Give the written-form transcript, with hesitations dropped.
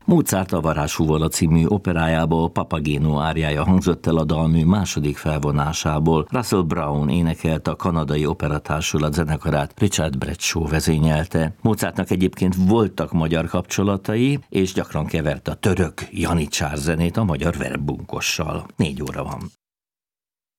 Mozart a Varázshúvola című operájából Papageno áriája hangzott el a dalmű második felvonásából. Russell Brown énekelt, a kanadai operatársulat zenekarát Richard Bradshaw vezényelte. Mozartnak egyébként voltak magyar kapcsolatai, és gyakran keverte a török janicsár zenét a magyar verbunkossal. 4 óra van.